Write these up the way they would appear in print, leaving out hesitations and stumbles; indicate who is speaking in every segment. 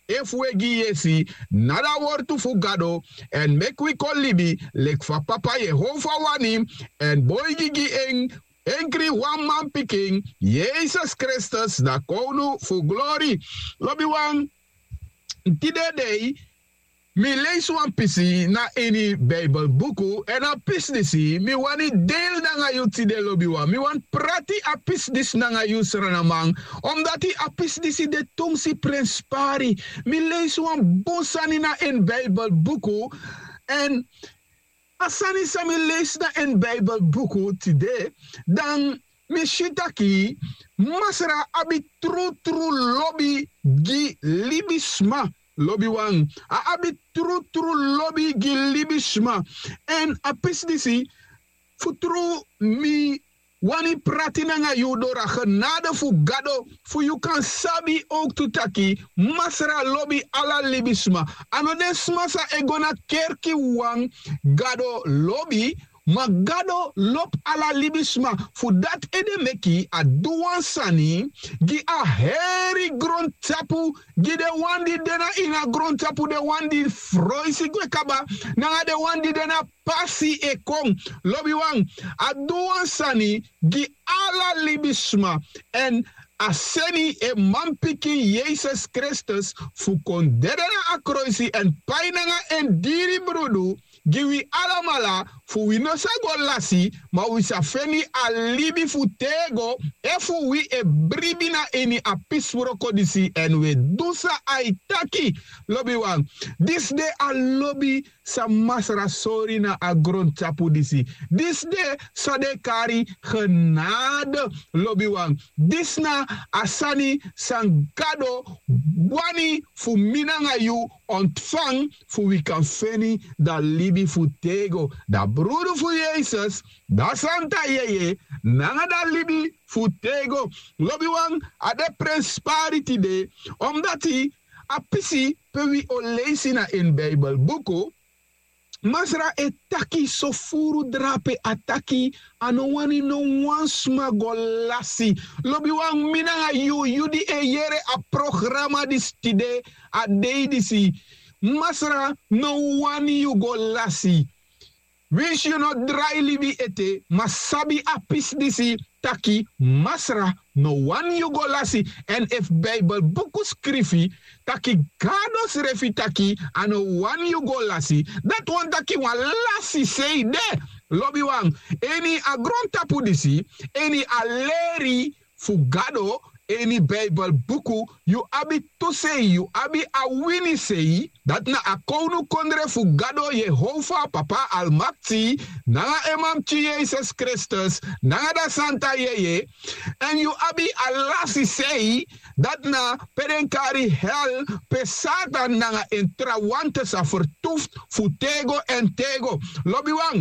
Speaker 1: if we giesi nada word to fugado and make we call libi lek fa papa Jehovah wani and boy gigi Enkri one man picking, Jesus Christus, da kono for glory. Lobby one, today, me lees one pisi na any Bible buku, and a piece disi, me wani del nanga yu tide lobby one. Me wan prati a piece dis nanga yu seranamang, omdati a piece disi de tungsi prince pari. Me lees one bosani na in Bible buku, and asani sami lees na in Bible buku today, dan mi shitaki masra abi true lobby gi libisma lobby wang abi true lobby gi libisma en apis disi futru mi wani pratina nga yudora genade fu gado fu you kan sabi ook tutaki masra lobby ala libisma anode smasa egona kerki wang gado lobby magado lop ala libisma fu dat edemeki a duwan sani gi a heri grond tapu gi de wandi dena ina grond tapu de wandi froisi gwe kaba nanga de wandi dena pasi e kong lobi wang a duwan sani gi ala libisma en aseni e mampiki Jesus Christus fu kon dedena a kroisi en painanga en diri brudu giwi alamala fu we no sa go lasi ma we sa feni alibi fu tego e fu we e bribina eni a pisworo kodisi en we dusa aitaki lobi wang this day a lobi sa masra sori na a gron tapu disi this day sa de kari genade lobi wang this na asani sangado wani fu minanga yu ontvang fu we kan feni da libi fu tego da broeder fu Jesus da santa yeye nanga da libi fu tego lobi wang ade prosperity de omdati apisi pe wi o leisi na in Bible buku masra etaki sofuru drape ataki ano wani no wansma golasi lobi wang minanga yudi e yere a programa distide a deidisi masra no wani you golasi wish you not dry libi ete masabi apis disi taki masra no one you go lasi and if Bible buku skrifi taki gados refi taki and no one you go lasi that one taki wan lasi say there lobby wang any agron tapu disi any aleri fugado any Bible buku you abi to say you abi a wini say that na akonu kondre fugado Jehovah Papa Almighty na emam chi Jesus Christus na da Santa yeye and you abi a lasi say that na perenkari hel pe Satan na entrawante sa vertoeft futego en tego lobby wang.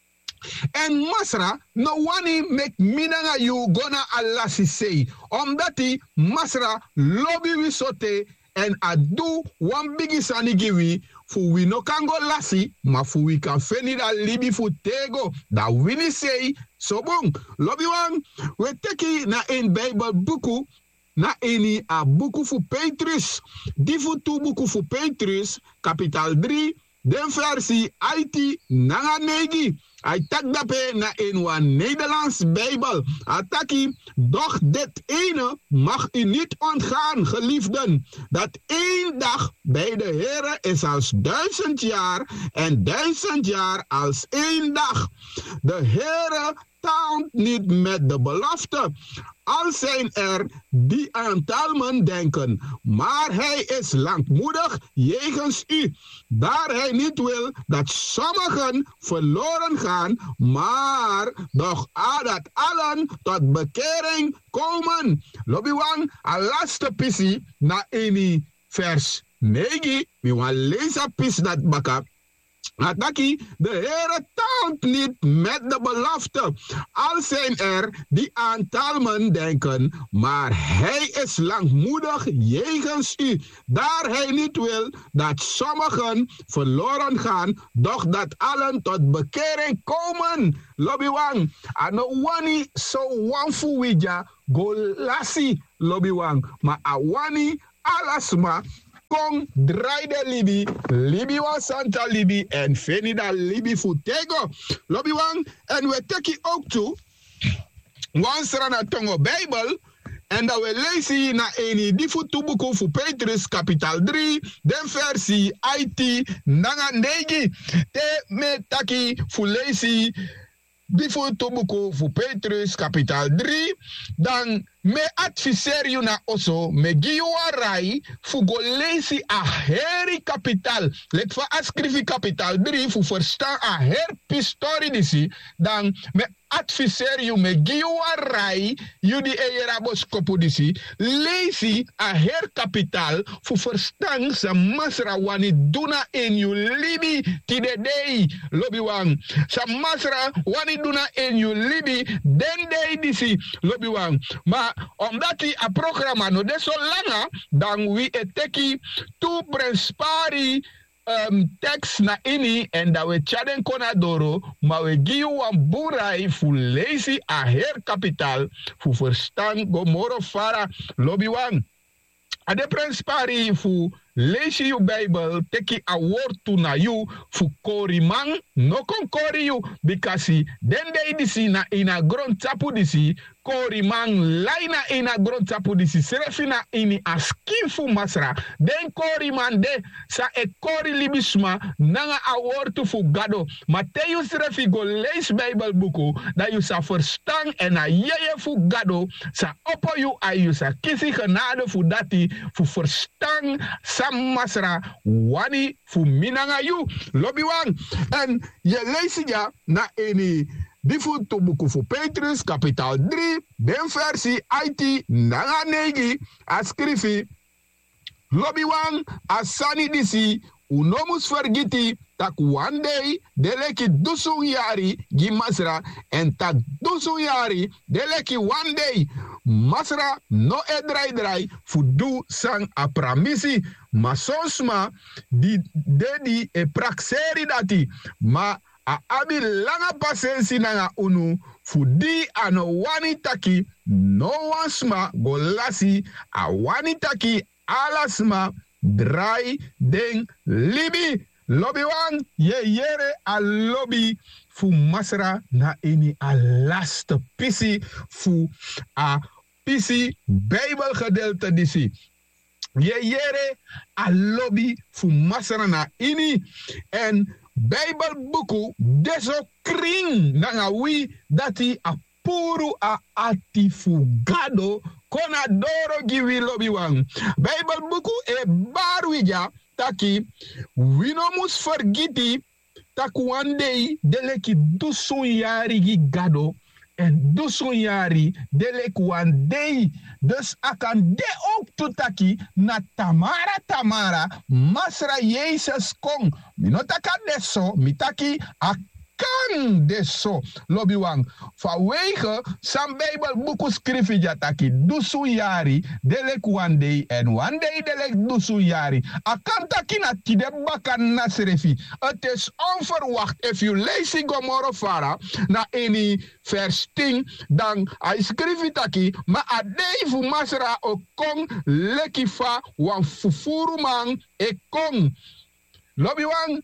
Speaker 1: En masra no wani make minanga you gonna alasi say omdati masra lobby we sote en adu one bigi sani giwi fu we no kan go lasi ma fu we kan feni da libi fu tego da wini say so bong lobby wang we teki na in Bible buku na eni a buku fu Petrus di fu tu buku fu Petrus kapital 3 den versie IT nanga negi I tak dape na in one Nederlands Bijbel. Ataki, doch dit ene mag u niet ontgaan, geliefden. Dat één dag bij de Heere is als 1000 jaar en 1000 jaar als één dag. De Heere taalt niet met de belofte. Al zijn er die aan talmen denken, maar hij is langmoedig jegens u, daar hij niet wil dat sommigen verloren gaan, maar doch dat allen tot bekering komen. Lobby wang, a laatste pisi na eni vers 9, mi wan lezen pis dat baka. Ataki, de Heere taalt niet met de belofte. Al zijn er die aan talmen denken, maar hij is langmoedig jegens u, daar hij niet wil dat sommigen verloren gaan, doch dat allen tot bekering komen. Lobby wang, ano wani so wanfu wija go lasi lobby wang, maar awani alasma Kong draai de Libi was Santa Libi en Venida Libi Futego. Lobby wang, en we teki ook toe, wansra na tongo Bijbel, en dat we lezen na eni die futubuku fu Petrus kapital 3, den versie IT nanga negi, te me taki fu lezen die futubuku fu Petrus kapital 3, dan me adviseer you na oso, me giu a rai, fu go lesi a heri kapital. Let fa ascrivi kapital 3, fu verstaan a her pistori disi, dan me adviseer you, me giu a rai, you di ejerabos kopu disi, lesi a her kapital, fu verstaan sa masra wani duna in you libi ti de dei, lobi wang. Sa masra wani duna in you libi, den dei disi, lobi wang. Ma omdat die a programma no de so langa, dan we eteki tu prespari tekst na ini en dat we chaden konadoro, maar we giu wan burai fu lazy a her kapital fu verstaan gomoro fara lobby wan. Ade prespari fu lees je Bijbel, teki a woord toe na you, fu kori man, no kon kori you, because den de disi na ina grond tapu disi, kori man laina ina grond tapu disi, serefina ini askin fu masra, den kori man de, sa e kori libisma, nanga a woord toe fu gado, Matthäus refi go lees Bijbel buku, dat you sa verstaan en a yeye fu gado, sa oppo you a you sa kisi genade fu dati, fu verstaan sa masra wani fu minanga yu lobby wang en je leest ja na eni difu to buku fu Petrus kapital 3 den versie IT nanga negi ascrivi lobby wang asani disi unomus vergiti tak one day deleki dusu yari gi masra en tak dusu yari deleki one day masra no e drai fu du sang a pramisi ma sosma di dedi e praxeri dati ma a abi langa pasensi nanga unu fu di ano wani taki no wansma go lasi a wani taki alasma drai den libi lobby wan ye yere a lobby fu masra na ini a last pisi fu a pisi Bijbel gedeelte disi. Je yere a lobby fu masra na ini en Bijbel buku deso kring nanga wi dati a puru a atifugado kona doro giwi lobby wang. Bijbel buku e barwija taki winomus vergiti tak one day deleki dusun yari gi gado en dusun yari deleki one day dus akan de ook tutaki na tamara masra Jezus kong minotaka deso mitaki kan deso lobby wang vanwege sam Bijbel buku skrifi jataki dusu yari delek one day en one day delek dusu yari akan taki na tide bakan na serefi. Het is onverwacht if you lees Gomorro Fara na eni vers 10 dan hij skrifi taki ma adei fu masra o kong lekifa wan fufuru man e kong lobby wang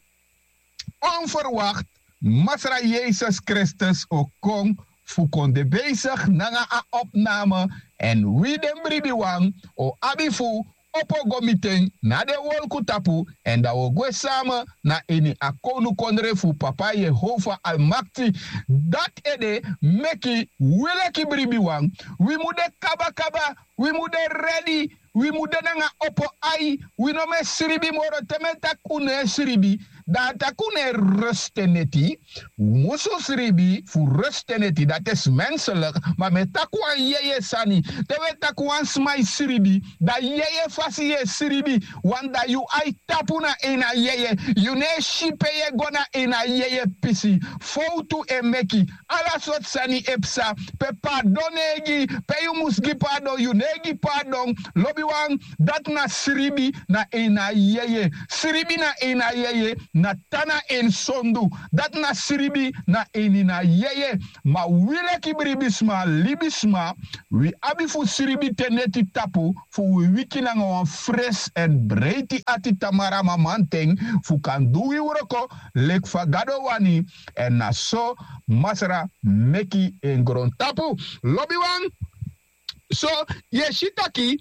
Speaker 1: onverwacht masra Jezus Christus o kong fu konde bezig nanga a opname en wie den bribi wang o abifu opo gomiteng na de wolku tapu en da wo gwe samen na eni akonu kondre fu papa Jehovah Almakti dat ede meki wileki bribi wang we mude kaba we mude ready we mude nanga opo ai we no me sribi moro temeta kune sribi da takune rusteneti muso sribi fu rusteneti dat is menselijk maar met takwa yeye sani tewe takwa smai sribi da yeye fasi ye sribi wanda you ai tapuna ina yeye you ne shipe ye gona ina yeye pisi foutu emeki ala sot sani epsa pe pardonegi pe you musgi pardon you negi pardon lobby wang dat na sribi na ina yeye sribi na ina yeye na tana en sondu. Dat na sribi na eni na yeye. Ma wile kibribisma, libisma. We abi fu sribi teneti tapu. Fu we wiki na ngwan fres en breiti ati tamara mamanteng. Fu kan duwi uroko. Lek fagado wani. En na so masra meki en gron tapu. Lobby wan. So, yeshitaki.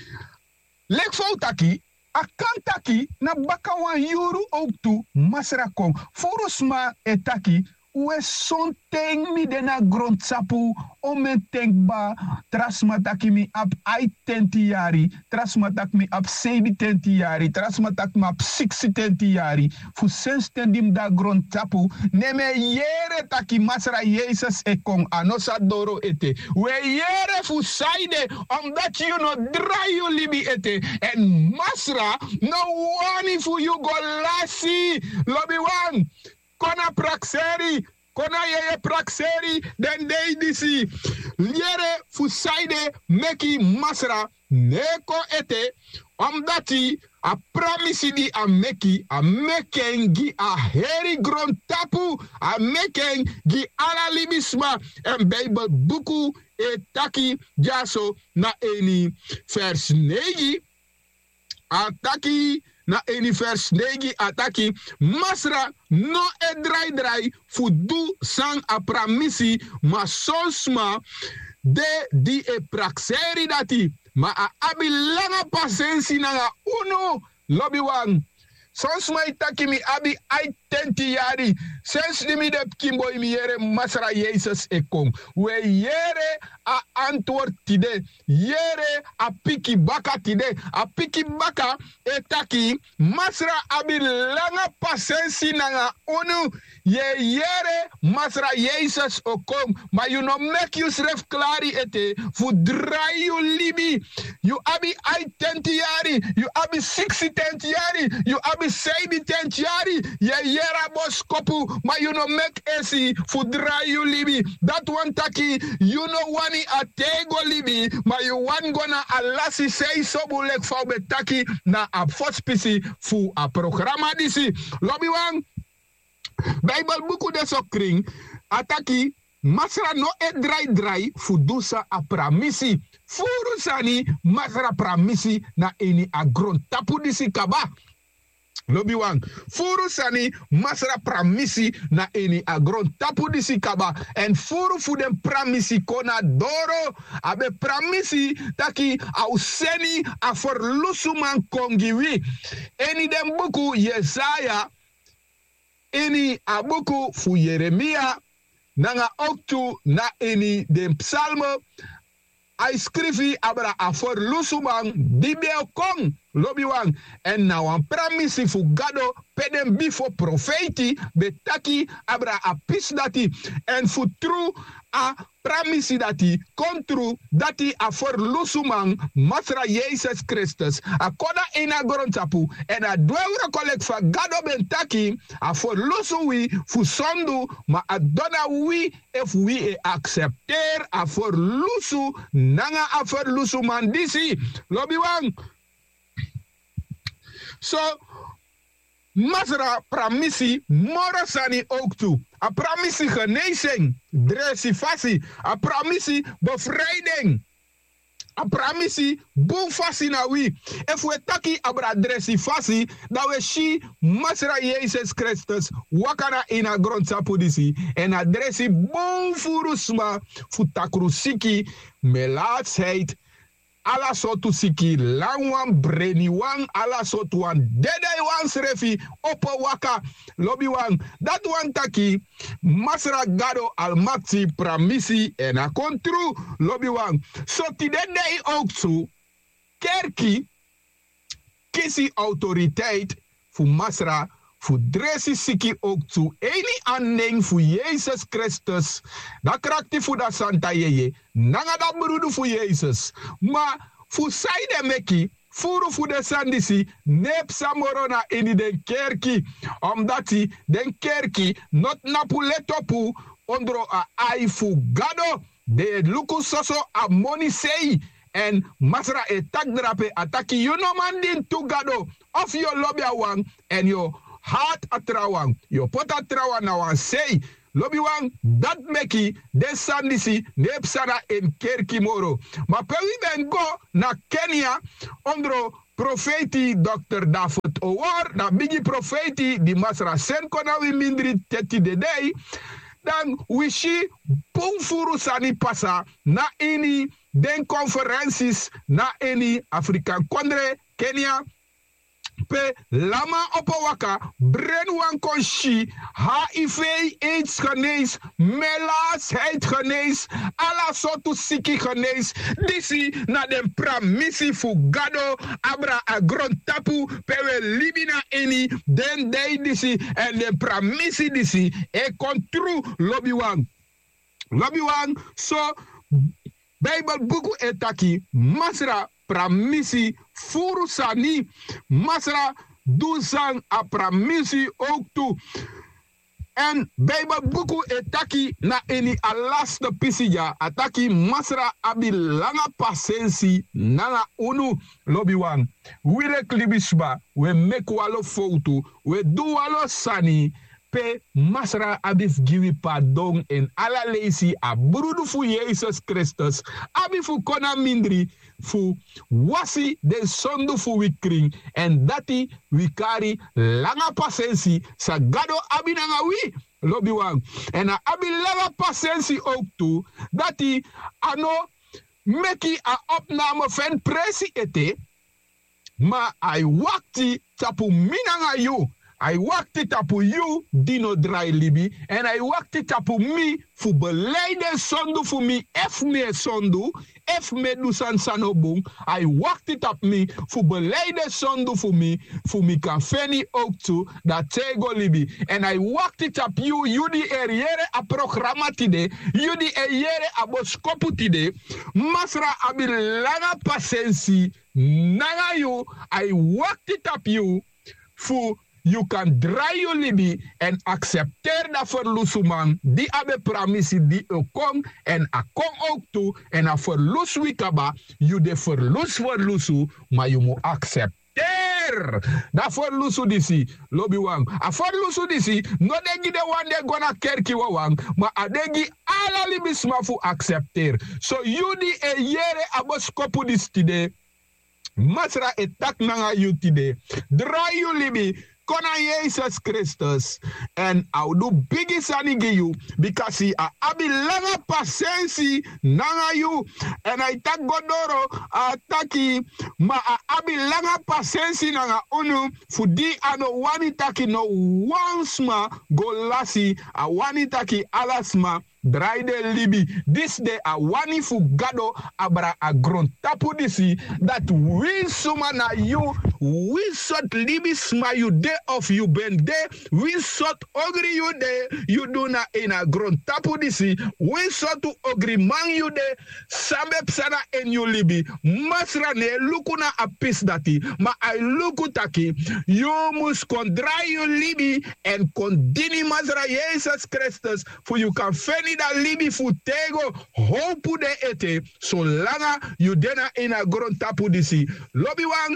Speaker 1: Lek foutaki. Akantaki na bakawan yuru ook tu masra kom. Forusma etaki. We son teng mi dena grondsapu omen tenkba trasmataki mi ap ai 10 yari, trasmatak mi ap 70 yari, trasmatak mi ap 60 yari, fu senstendim da grondsapu neme yere taki masra Jesus ekong anosa doro ete. We yere fu saide omdat you no dry you libi ete en masra no wani fu you go lasi lobby one. Kona prakseri, kona yeye prakseri, den dei disi. Liere fusaide meki masra, neko ete, omdati a pramisi di a mekengi a heri gron tapu, a mekengi ala libisma, en Bijbel buku etaki jaso na eni vers 9, ataki na eni vers 9 ataki masra no e drai fudu sang a pramisi ma sonsma de di e prakseri dati ma a abi langa pasensi na uno lobby wang sonsma itaki mi abi ai 10 yari sens di mi de kimbo mi yere masra Jesus ekong we yere a antwoord tide yere a piki baka tide a piki baka etaki masra abi langa pasensi nanga onu ye yere masra Jesus okom ma you no make you sref klari ete fu dry you libi you abi ai 10 yari you abi 60 yari you abi 70 yari ye yera bos kopu ma you no make esi fu dry you libi that one taki you no wani a tego libi ma you wan gonna alasi say sobu lek fa betaki na a fospisi fu a programa disi lobby wan Bible buku de sokring ataki masra no e dry fu dusa a pramisi furu sani masra pramisi na eni agron tapu disi kaba Lobby wang furu sani masra pramisi na eni agron tapu disi kaba en furu fu den pramisi kona doro abe pramisi taki au seni a for lusuman kongiwi eni den buku Yesaya eni abuku fu Jeremia nanga oktu na eni den psalmo I scrivi abra afor lusuman dibeo kong lobby wang en na wan pramisi fu gado pedem bifo profeti betaki abra apis dati en fu tru a pramisi dati kontru dati afor lusuman masra Jesus Christus akoda ina gorontapu en a dweura kolek fa gado bentaki afor lusu wi fu sondu ma adona wi if we accepter afor lusu nanga afor lusu man disi lobby wang so masra pramisi morosani ook toe. A pramisi genezing, dresifasi, a pramisi bevrijding. A pramisi bufasi na wi. If we taki abra dresifasi, da we shi masra Jesus Christus wakana ina grondsapu disi en adresi bufurusma futakrusiki melaatsheid ala sotu siki langwan breni wan ala sotu wan dede wan srefi opo waka lobby wan dat wan taki masra gado almati pramisi en a kontru lobby wan so ti dede ook zo kerki kisi autoriteit fu masra fu dresi siki ook toe. Eni aanneem fu Jesus Christus. Da krakti fu da santa yeye. Nanga da brudu fu Jesus. Ma fu saide meki. Furu fu de sandisi. Nep samorona eni den kerki. Omdati den kerki. Not napu letopu. Ondro a ai fu gado. De luku soso a moni sei. En masra e tak drape ataki. You no man din tu gado. Of your lobby wang. En yo hat atrawang. Yo pot atrawa na wan sei. Lobi wang dat meki de sandisi nep sana en kerki moro. Maar pewi ben go na Kenya ondro profeti Dr. David Owar, na bigi profeti di masra sen kona wi mindri teti de day, dan wishi pungfuru sani pasa na ini den conferences na ini Afrikaan kondre Kenya pe lama opawaka bren wan konshi HIV AIDS genees melaasheid genees ala sotu siki genees disi na den pramisi fu gado abra agron tapu pewe libina eni den day disi en den pramisi disi e kontru lobby wang so Bible buku etaki masra pramisi furu sani masra duzang a pramisi ook toe. En Bible buku etaki na eni alaste pisija ataki masra abi langa pasensi nanga unu lobby wan. We reklibisba, we make walo foto, we do walo sani. Pe masra abif giwi pardon en ala leisi a brudu fu Jesus Christus abi fu kona mindri fu wasi den sondu fu wikring en dati wikari langa pasensi sa gado abi nanga wi lobi wang en a abi langa pasensi ook toe dati ano meki a opname fen presi ete ma ai wakti tapu minanga you. I worked it up for you, Dino Dry Libi, and I worked it up for me, for beleiden sondu for me, ef me sondu, ef me du san sanobung. I worked it up me, for beleiden sondu for me kan feni ook toe, dat tego libi. And I worked it up you di eriere a programma tide, you di eriere a boskopu tide, masra abi langa pasensi, nanga you, I worked it up you, for you can dry your libi en accepteer dat verloesuman die abe pramisi die kon en a kon ook toe en a verloes wikaba you de verloesu maar you moet accepteer dat verloesu disi lobby wang a verloesu disi no degi de wan de gona kerki wang maar a degi ala libi smafu accepteer so you di e yere abos kopu dis tide masra etak nanga you tide dry your libi Kona Jesus Christus and I'll do biggie sanigi you because he abi langa pasensi nanga you and I tak godoro ataki ma abi langa pasensi nanga unu fudi ano wani taki no wansma go lasi a wani taki alasma Draide libi. This day a wani fu gado abra agron tapu disi that we suma na you we sot libi sma you day of you ben day we sot ogri you day you do na in a gron tapu disi we sot to ogri man you day sambe psana en you libi masra ne lukuna a pis dati ma I luku taki you must kondra you libi and kondini masra Jesus Christus for you can feni da libi futego hopu de ete so langa you dena in a gron tapu disi lobby wang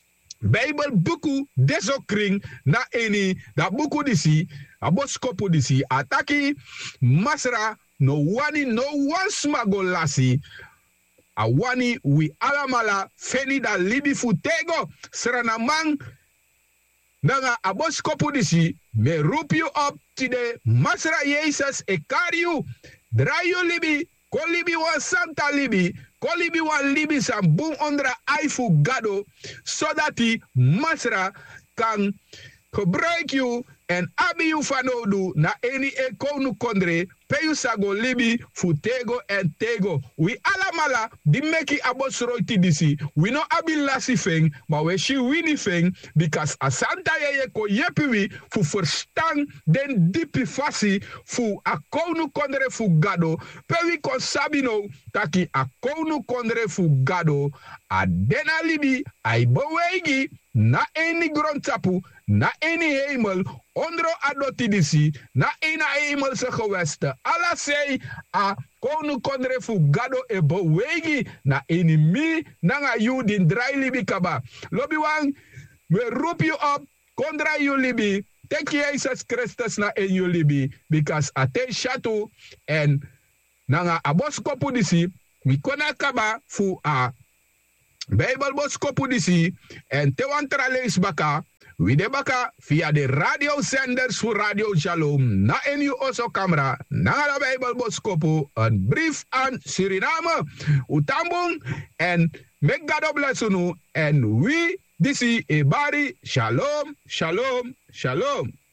Speaker 1: Bible buku desokring na eni da buku disi aboskopu disi ataki masra no wani no one smago lasi a wani wi alamala feni da libi futego sranamang nanga aboskopu disi me roep you up today masra Jesus e kariu draio libi ko libi wan santa libi ko libi wan libi san boom ondra aifu gado so that he masra kan gebruik you en abi you fanodu na eni e konu kondre pe you sago libi futego en tego we alamala di meki abosroiti disi we no abi lasi feng maar we shi wini feng because asanta ye ko yepiwi fu verstaan den dipi fasi fu akonu kondre fu gado pe we kon sabino taki akonu kondre fu gado adena libi ai bewegi na eni grondtapu na eni hemel ondro adotidisi na ena hemelse gewesten ala sei a konu kondre fu gado e bewegi na eni mi nanga you din dry libi kaba lobby wang we roep you up Kondra yulibi. Tek Jezus Christus na en yulibi. Because ate shatu en nanga aboskopu disi. Mi kona kaba fu a Bijbel boskopu disi. En te wantra lees baka. We de baka via de radiozenders voor Radio Shalom. Na en u oso camera. Na de Bijbel boskopu. Een brief aan Suriname. Utambung. En make God bless you. En we disi ebari. Shalom, shalom, shalom.